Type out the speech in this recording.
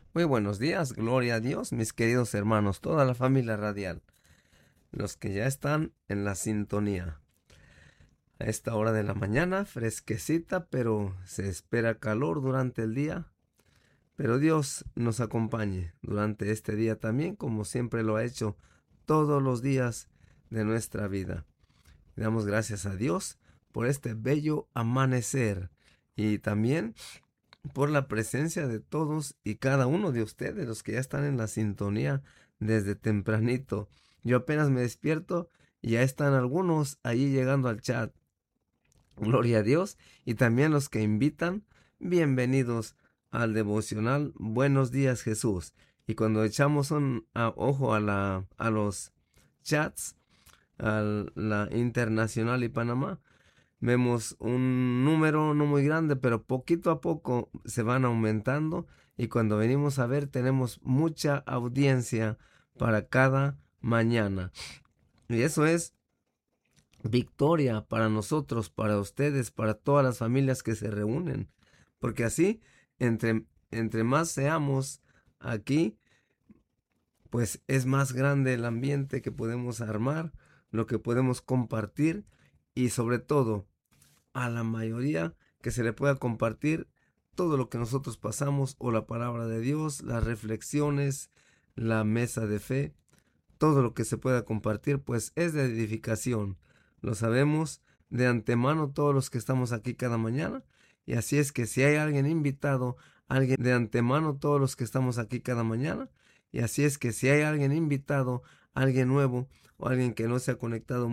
Muy buenos días, gloria a Dios, mis queridos hermanos, toda la familia radial, los que ya están en la sintonía. A esta hora de la mañana, fresquecita, pero se espera calor durante el día. Pero Dios nos acompañe durante este día también, como siempre lo ha hecho todos los días de nuestra vida. Damos gracias a Dios por este bello amanecer y también por la presencia de todos y cada uno de ustedes, los que ya están en la sintonía desde tempranito. Yo apenas me despierto y ya están algunos ahí llegando al chat. Gloria a Dios. Y también los que invitan, bienvenidos al devocional. Buenos días, Jesús. Y cuando echamos un ojo a los chats, a la Internacional y Panamá, vemos un número no muy grande, pero poquito a poco se van aumentando y cuando venimos a ver tenemos mucha audiencia para cada mañana. Y eso es victoria para nosotros, para ustedes, para todas las familias que se reúnen. Porque así, entre más seamos aquí, pues es más grande el ambiente que podemos armar, lo que podemos compartir y sobre todo a la mayoría que se le pueda compartir todo lo que nosotros pasamos o la palabra de Dios, las reflexiones, la mesa de fe, todo lo que se pueda compartir pues es de edificación. Lo sabemos de antemano todos los que estamos aquí cada mañana y así es que si hay alguien invitado, alguien de antemano todos los que estamos aquí cada mañana y así es que si hay alguien invitado, alguien nuevo o alguien que no se ha conectado